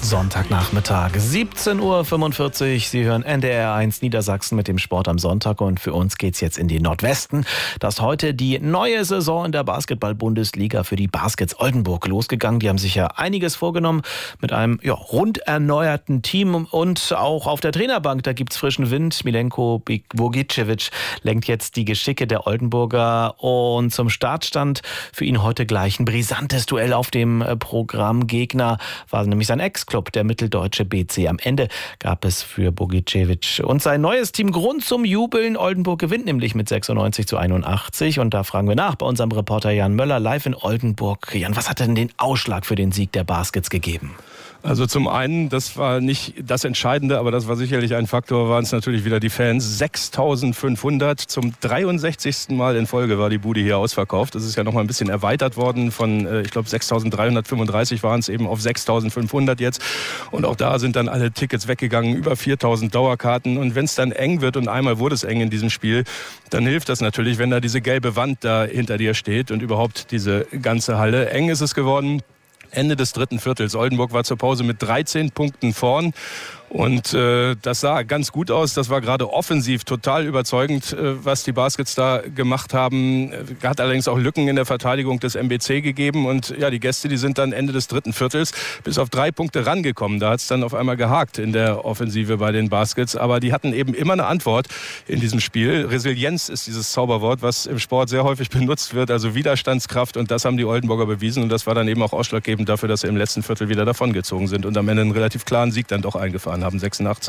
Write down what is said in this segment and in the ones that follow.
Sonntagnachmittag, 17:45 Uhr. Sie hören NDR 1 Niedersachsen mit dem Sport am Sonntag und für uns geht's jetzt in den Nordwesten. Da ist heute die neue Saison in der Basketball-Bundesliga für die Baskets Oldenburg losgegangen. Die haben sich ja einiges vorgenommen mit einem rund erneuerten Team und auch auf der Trainerbank, da gibt's frischen Wind. Milenko Bogicevic lenkt jetzt die Geschicke der Oldenburger und zum Start stand für ihn heute gleich ein brisantes Duell auf dem Programm. Gegner war nämlich sein Ex-Club, der mitteldeutsche BC. Am Ende gab es für Bogicevic und sein neues Team Grund zum Jubeln. Oldenburg gewinnt nämlich mit 96:81 und da fragen wir nach bei unserem Reporter Jan Möller live in Oldenburg. Jan, was hat denn den Ausschlag für den Sieg der Baskets gegeben? Also zum einen, das war nicht das Entscheidende, aber das war sicherlich ein Faktor, waren es natürlich wieder die Fans. 6.500 zum 63. Mal in Folge war die Bude hier ausverkauft. Das ist ja noch mal ein bisschen erweitert worden von, ich glaube 6.335 waren es eben auf 6.500 jetzt. Und auch da sind dann alle Tickets weggegangen, über 4.000 Dauerkarten. Und wenn es dann eng wird, und einmal wurde es eng in diesem Spiel, dann hilft das natürlich, wenn da diese gelbe Wand da hinter dir steht und überhaupt diese ganze Halle. Eng ist es geworden. Ende des dritten Viertels. Oldenburg war zur Pause mit 13 Punkten vorn. Und das sah ganz gut aus. Das war gerade offensiv total überzeugend, was die Baskets da gemacht haben. Hat allerdings auch Lücken in der Verteidigung des MBC gegeben. Und ja, die Gäste, die sind dann Ende des dritten Viertels bis auf 3 Punkte rangekommen. Da hat es dann auf einmal gehakt in der Offensive bei den Baskets. Aber die hatten eben immer eine Antwort in diesem Spiel. Resilienz ist dieses Zauberwort, was im Sport sehr häufig benutzt wird. Also Widerstandskraft. Und das haben die Oldenburger bewiesen. Und das war dann eben auch ausschlaggebend dafür, dass sie im letzten Viertel wieder davongezogen sind und am Ende einen relativ klaren Sieg dann doch eingefahren haben.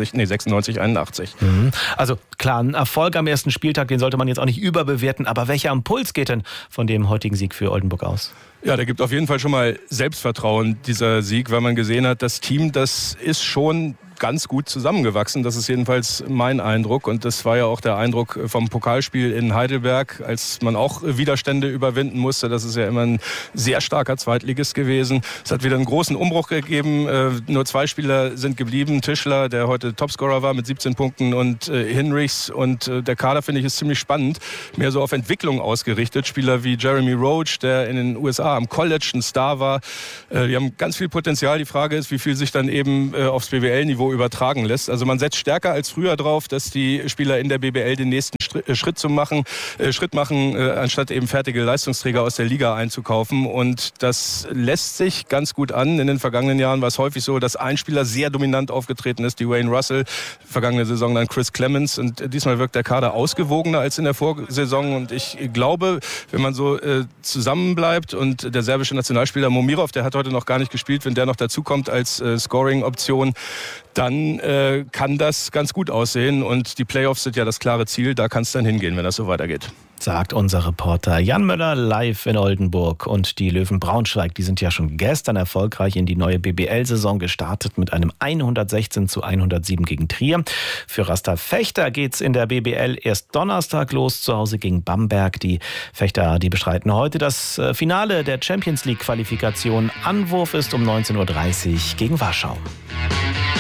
96:81. Also klar, ein Erfolg am ersten Spieltag, den sollte man jetzt auch nicht überbewerten. Aber welcher Impuls geht denn von dem heutigen Sieg für Oldenburg aus? Ja, der gibt auf jeden Fall schon mal Selbstvertrauen, dieser Sieg, weil man gesehen hat, das Team, das ist schon ganz gut zusammengewachsen. Das ist jedenfalls mein Eindruck. Und das war ja auch der Eindruck vom Pokalspiel in Heidelberg, als man auch Widerstände überwinden musste. Das ist ja immer ein sehr starker Zweitligist gewesen. Es hat wieder einen großen Umbruch gegeben. Nur 2 Spieler sind geblieben. Tischler, der heute Topscorer war mit 17 Punkten und Hinrichs. Und der Kader, finde ich, ist ziemlich spannend. Mehr so auf Entwicklung ausgerichtet. Spieler wie Jeremy Roach, der in den USA am College ein Star war. Die haben ganz viel Potenzial. Die Frage ist, wie viel sich dann eben aufs BWL-Niveau übertragen lässt. Also man setzt stärker als früher drauf, dass die Spieler in der BBL den nächsten Schritt machen, anstatt eben fertige Leistungsträger aus der Liga einzukaufen. Und das lässt sich ganz gut an. In den vergangenen Jahren war es häufig so, dass ein Spieler sehr dominant aufgetreten ist, Dwayne Russell, vergangene Saison dann Chris Clemens. Und diesmal wirkt der Kader ausgewogener als in der Vorsaison. Und ich glaube, wenn man so zusammenbleibt und der serbische Nationalspieler Momirov, der hat heute noch gar nicht gespielt, wenn der noch dazukommt als Scoring-Option, dann kann das ganz gut aussehen. Und die Playoffs sind ja das klare Ziel. Da kann es dann hingehen, wenn das so weitergeht. Sagt unser Reporter Jan Möller live in Oldenburg. Und die Löwen Braunschweig, die sind ja schon gestern erfolgreich in die neue BBL-Saison gestartet mit einem 116:107 gegen Trier. Für Rasta Fechter geht's in der BBL erst Donnerstag los, zu Hause gegen Bamberg. Die Fechter, die bestreiten heute das Finale der Champions League-Qualifikation. Anwurf ist um 19:30 Uhr gegen Warschau.